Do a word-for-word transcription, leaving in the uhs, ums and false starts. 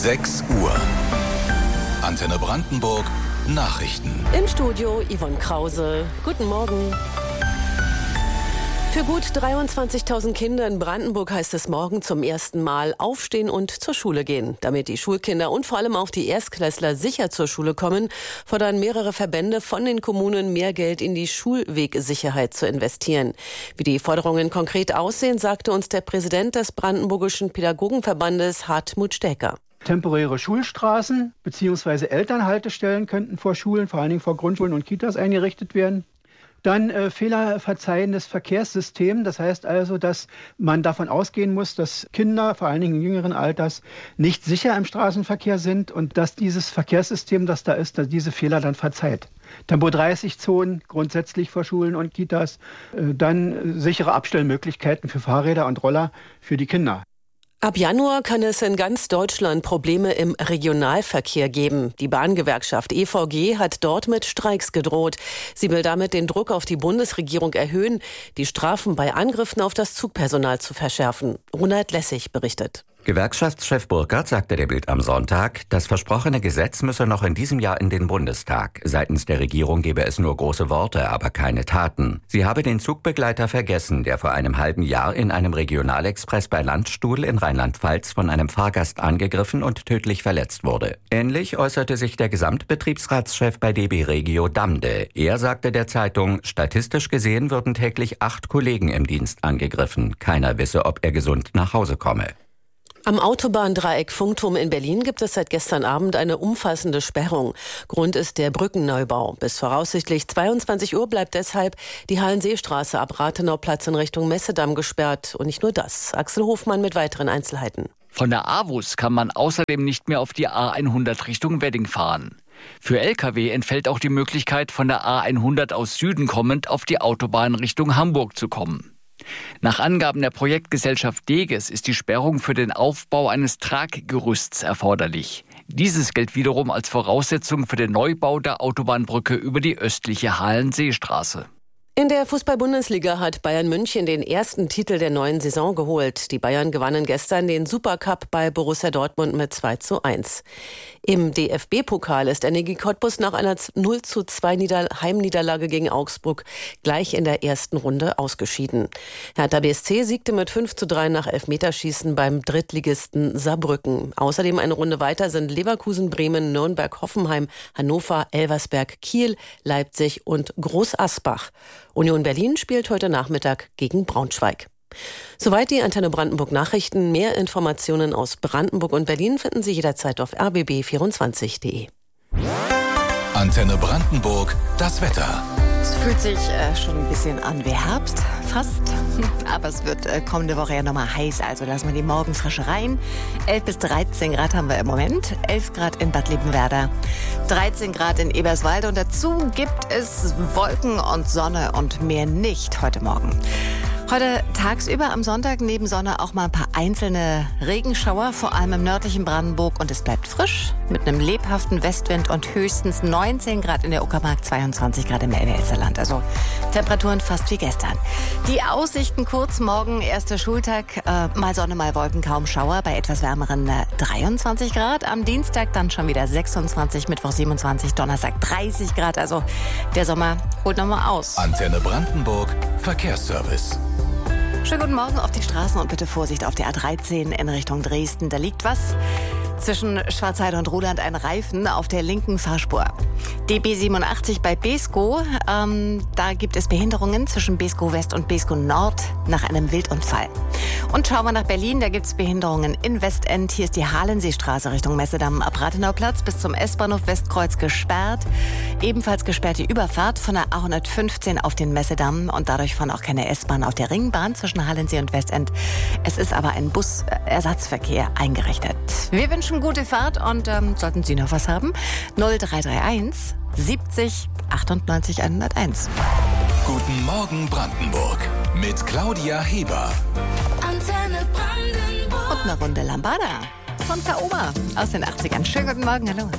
sechs Uhr. Antenne Brandenburg Nachrichten. Im Studio Yvonne Krause. Guten Morgen. Für gut dreiundzwanzigtausend Kinder in Brandenburg heißt es morgen zum ersten Mal aufstehen und zur Schule gehen. Damit die Schulkinder und vor allem auch die Erstklässler sicher zur Schule kommen, fordern mehrere Verbände von den Kommunen, mehr Geld in die Schulwegsicherheit zu investieren. Wie die Forderungen konkret aussehen, sagte uns der Präsident des Brandenburgischen Pädagogenverbandes Hartmut Stäker. Temporäre Schulstraßen bzw. Elternhaltestellen könnten vor Schulen, vor allen Dingen vor Grundschulen und Kitas eingerichtet werden. Dann äh, fehlerverzeihendes Verkehrssystem. Das heißt also, dass man davon ausgehen muss, dass Kinder, vor allen Dingen jüngeren Alters, nicht sicher im Straßenverkehr sind und dass dieses Verkehrssystem, das da ist, dass diese Fehler dann verzeiht. Tempo dreißig Zonen grundsätzlich vor Schulen und Kitas. Äh, dann sichere Abstellmöglichkeiten für Fahrräder und Roller für die Kinder. Ab Januar kann es in ganz Deutschland Probleme im Regionalverkehr geben. Die Bahngewerkschaft E V G hat dort mit Streiks gedroht. Sie will damit den Druck auf die Bundesregierung erhöhen, die Strafen bei Angriffen auf das Zugpersonal zu verschärfen. Ronald Lessig berichtet. Gewerkschaftschef Burkhardt sagte der Bild am Sonntag, das versprochene Gesetz müsse noch in diesem Jahr in den Bundestag. Seitens der Regierung gebe es nur große Worte, aber keine Taten. Sie habe den Zugbegleiter vergessen, der vor einem halben Jahr in einem Regionalexpress bei Landstuhl in Rheinland-Pfalz von einem Fahrgast angegriffen und tödlich verletzt wurde. Ähnlich äußerte sich der Gesamtbetriebsratschef bei D B Regio Damde. Er sagte der Zeitung, statistisch gesehen würden täglich acht Kollegen im Dienst angegriffen. Keiner wisse, ob er gesund nach Hause komme. Am Autobahndreieck Funkturm in Berlin gibt es seit gestern Abend eine umfassende Sperrung. Grund ist der Brückenneubau. Bis voraussichtlich zweiundzwanzig Uhr bleibt deshalb die Hallenseestraße ab Rathenauplatz in Richtung Messedamm gesperrt. Und nicht nur das. Axel Hofmann mit weiteren Einzelheiten. Von der A W U S kann man außerdem nicht mehr auf die A hundert Richtung Wedding fahren. Für L K W entfällt auch die Möglichkeit, von der A hundert aus Süden kommend auf die Autobahn Richtung Hamburg zu kommen. Nach Angaben der Projektgesellschaft Deges ist die Sperrung für den Aufbau eines Traggerüsts erforderlich. Dieses gilt wiederum als Voraussetzung für den Neubau der Autobahnbrücke über die östliche Hallenseestraße. In der Fußball-Bundesliga hat Bayern München den ersten Titel der neuen Saison geholt. Die Bayern gewannen gestern den Supercup bei Borussia Dortmund mit zwei zu eins. Im D F B-Pokal ist Energie Cottbus nach einer null zu zwei Nieder- Heimniederlage gegen Augsburg gleich in der ersten Runde ausgeschieden. Hertha B S C siegte mit fünf zu drei nach Elfmeterschießen beim Drittligisten Saarbrücken. Außerdem eine Runde weiter sind Leverkusen, Bremen, Nürnberg, Hoffenheim, Hannover, Elversberg, Kiel, Leipzig und Groß Asbach. Union Berlin spielt heute Nachmittag gegen Braunschweig. Soweit die Antenne Brandenburg Nachrichten. Mehr Informationen aus Brandenburg und Berlin finden Sie jederzeit auf r b b vierundzwanzig punkt de. Antenne Brandenburg, das Wetter. Es fühlt sich äh, schon ein bisschen an wie Herbst, fast. Aber es wird äh, kommende Woche ja nochmal heiß, also lassen wir die Morgenfrische rein. elf bis dreizehn Grad haben wir im Moment, elf Grad in Bad Liebenwerda, dreizehn Grad in Eberswalde und dazu gibt es Wolken und Sonne und mehr nicht heute Morgen. Heute tagsüber am Sonntag neben Sonne auch mal ein paar einzelne Regenschauer, vor allem im nördlichen Brandenburg. Und es bleibt frisch mit einem lebhaften Westwind und höchstens neunzehn Grad in der Uckermark, zweiundzwanzig Grad im Elbe-Elsterland. Also Temperaturen fast wie gestern. Die Aussichten kurz morgen, erster Schultag, äh, mal Sonne, mal Wolken, kaum Schauer bei etwas wärmeren äh, dreiundzwanzig Grad. Am Dienstag dann schon wieder sechsundzwanzig, Mittwoch siebenundzwanzig, Donnerstag dreißig Grad. Also der Sommer holt nochmal aus. Antenne Brandenburg, Verkehrsservice. Schönen guten Morgen auf die Straßen und bitte Vorsicht auf der A dreizehn in Richtung Dresden. Da liegt was. Zwischen Schwarzheide und Ruhland ein Reifen auf der linken Fahrspur. D B siebenundachtzig bei Beeskow. Ähm, da gibt es Behinderungen zwischen Beeskow West und Beeskow Nord nach einem Wildunfall. Und schauen wir nach Berlin, da gibt es Behinderungen in Westend. Hier ist die Halenseestraße Richtung Messedamm ab Rathenauplatz bis zum S-Bahnhof Westkreuz gesperrt. Ebenfalls gesperrt die Überfahrt von der A hundertfünfzehn auf den Messedamm und dadurch fahren auch keine S-Bahn auf der Ringbahn zwischen Halensee und Westend. Es ist aber ein Busersatzverkehr eingerichtet. Wir wünschen gute Fahrt und ähm, sollten Sie noch was haben, null drei drei eins siebzig achtundneunzig hunderteins. Guten Morgen Brandenburg mit Claudia Heber. Antenne Brandenburg. Und eine Runde Lambada von Kaoma aus den achtzigern. Schönen guten Morgen, hallo.